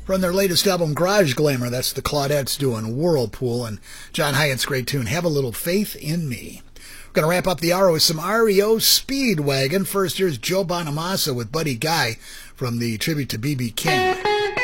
From their latest album, Garage Glamour, that's the Claudettes doing Whirlpool, and John Hyatt's great tune, Have a Little Faith in Me. We're going to wrap up the hour with some REO Speedwagon. First, here's Joe Bonamassa with Buddy Guy from the tribute to B.B. King.